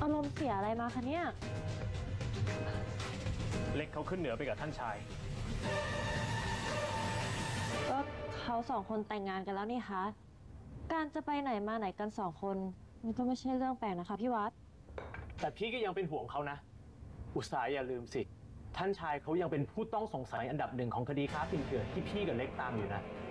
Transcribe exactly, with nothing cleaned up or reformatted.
อารมณ์เสียอะไรมาคะเนี่ยเล็กเขาขึ้นเหนือไปกับท่านชายก็เขาสองคนแต่งงานกันแล้วนี่คะการจะไปไหนมาไหนกันสองคนมันก็ไม่ใช่เรื่องแปลกนะคะพี่วัดแต่พี่ก็ยังเป็นห่วงเขานะอุตสาห์อย่าลืมสิท่านชายเขายังเป็นผู้ต้องสงสัยอันดับหนึ่งของคดีค้าปิ่นเถื่อนที่พี่กับเล็กตามอยู่นะ